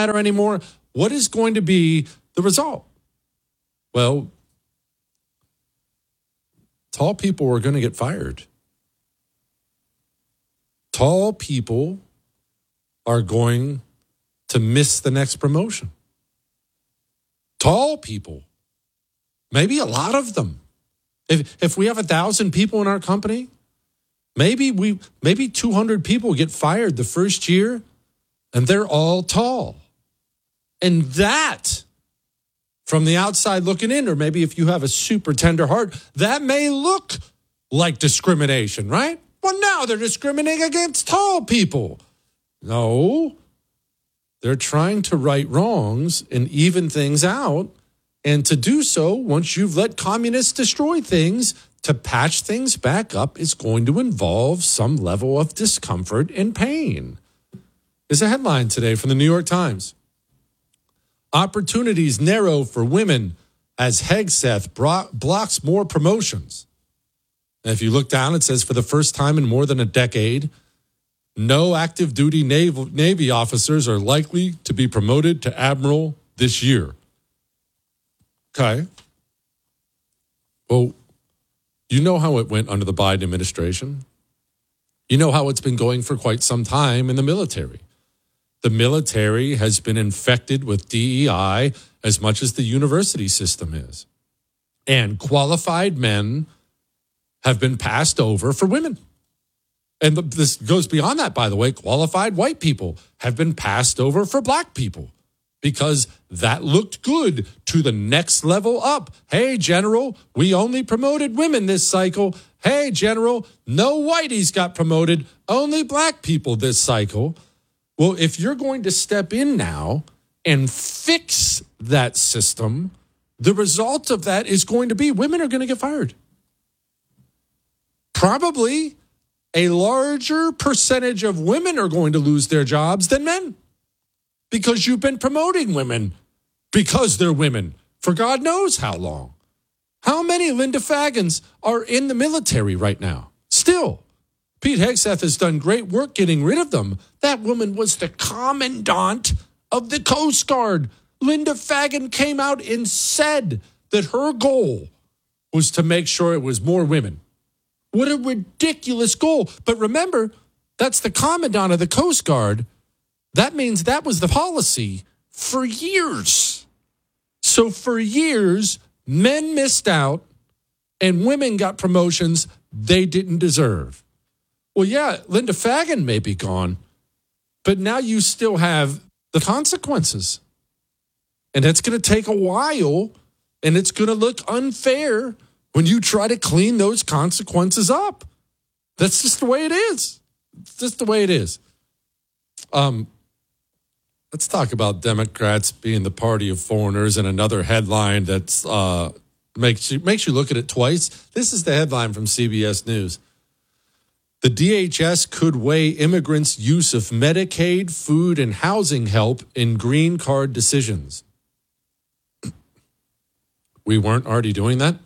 matter anymore. What is going to be the result? Well, tall people are going to get fired. Tall people are going to miss the next promotion. Tall people, maybe a lot of them. If we have 1,000 people in our company, maybe 200 people get fired the first year, and they're all tall. And that, from the outside looking in, or maybe if you have a super tender heart, that may look like discrimination, right? Well, now they're discriminating against tall people. No, they're trying to right wrongs and even things out. And to do so, once you've let communists destroy things, to patch things back up is going to involve some level of discomfort and pain. There's a headline today from the New York Times. Opportunities narrow for women as Hegseth blocks more promotions. And if you look down, it says for the first time in more than a decade, no active duty Navy officers are likely to be promoted to admiral this year. Okay. Well, you know how it went under the Biden administration. You know how it's been going for quite some time in the military. The military has been infected with DEI as much as the university system is. And qualified men have been passed over for women. And this goes beyond that, by the way. Qualified white people have been passed over for black people because that looked good to the next level up. Hey, General, we only promoted women this cycle. Hey, General, no whiteys got promoted, only black people this cycle. Well, if you're going to step in now and fix that system, the result of that is going to be women are going to get fired. Probably a larger percentage of women are going to lose their jobs than men because you've been promoting women because they're women for God knows how long. How many Linda Fagans are in the military right now? Still, Pete Hegseth has done great work getting rid of them. That woman was the commandant of the Coast Guard. Linda Fagan came out and said that her goal was to make sure it was more women. What a ridiculous goal. But remember, that's the commandant of the Coast Guard. That means that was the policy for years. So for years, men missed out and women got promotions they didn't deserve. Well, yeah, Linda Fagan may be gone, but now you still have the consequences. And it's going to take a while, and it's going to look unfair when you try to clean those consequences up. That's just the way it is. It's just the way it is. Let's talk about Democrats being the party of foreigners and another headline that's makes you look at it twice. This is the headline from CBS News. The DHS could weigh immigrants' use of Medicaid, food, and housing help in green card decisions. We weren't already doing that?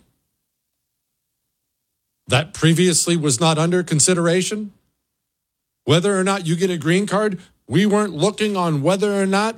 That previously was not under consideration? Whether or not you get a green card, we weren't looking at whether or not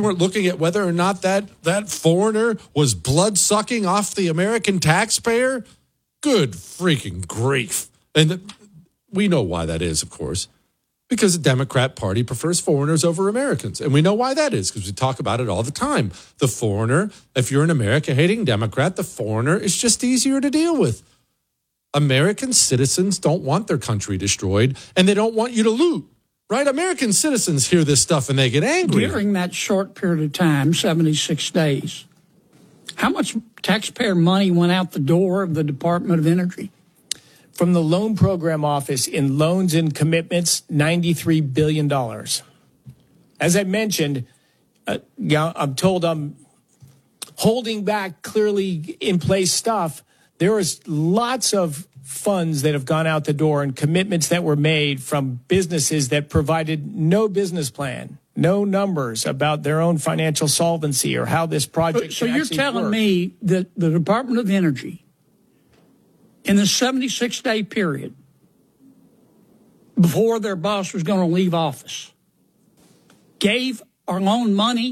that foreigner was blood-sucking off the American taxpayer? Good freaking grief. And we know why that is, of course, because the Democrat Party prefers foreigners over Americans. And we know why that is because we talk about it all the time. The foreigner, if you're an America-hating Democrat, the foreigner is just easier to deal with. American citizens don't want their country destroyed, and they don't want you to loot, right? American citizens hear this stuff and they get angry. During that short period of time, 76 days, how much taxpayer money went out the door of the Department of Energy? From the Loan Program Office in loans and commitments, $93 billion. As I mentioned, I'm told I'm holding back clearly in place stuff. There is lots of funds that have gone out the door and commitments that were made from businesses that provided no business plan, no numbers about their own financial solvency or how this project So you're telling me that the Department of Energy, in the 76-day period before their boss was going to leave office, gave or loaned money